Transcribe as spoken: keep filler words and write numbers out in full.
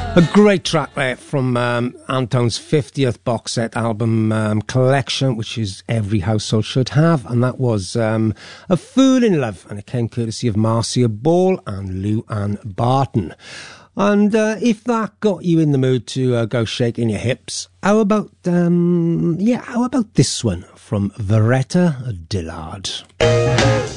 A great track there from um, Antone's fiftieth box set album um, collection, which is every household should have, and that was um, A Fool in Love, and it came courtesy of Marcia Ball and Lou Ann Barton. And uh, if that got you in the mood to uh, go shaking your hips, how about um, yeah, how about this one from Veretta Dillard?